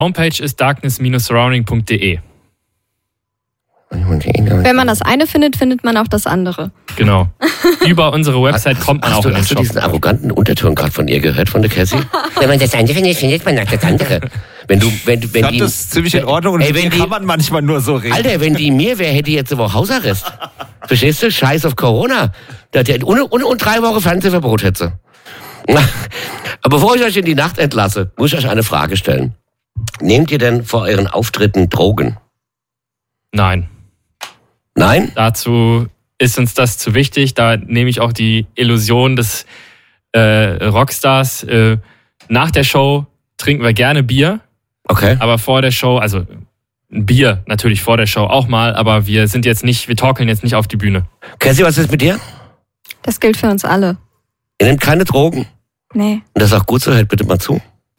Homepage ist darkness-surrounding.de. Wenn man das eine findet, findet man auch das andere. Genau. Über unsere Website kommt man auch in den Shop. Hast du diesen arroganten Unterton gerade von ihr gehört, von der Cassie? Wenn man das eine findet, findet man auch das andere. Ich das ist ziemlich in Ordnung und mit kann man manchmal nur so reden. Alter, wenn die mir wäre, hätte ich jetzt eine Woche Hausarrest. Verstehst du? Scheiß auf Corona. Und 3 Wochen Fernsehverbot hätte sie. Aber bevor ich euch in die Nacht entlasse, muss ich euch eine Frage stellen. Nehmt ihr denn vor euren Auftritten Drogen? Nein. Nein? Dazu ist uns das zu wichtig. Da nehme ich auch die Illusion des Rockstars. Nach der Show trinken wir gerne Bier. Okay. Aber vor der Show, also ein Bier natürlich vor der Show auch mal, aber wir torkeln jetzt nicht auf die Bühne. Cassie, was ist mit dir? Das gilt für uns alle. Ihr nehmt keine Drogen? Nee. Und das ist auch gut so, hört bitte mal zu.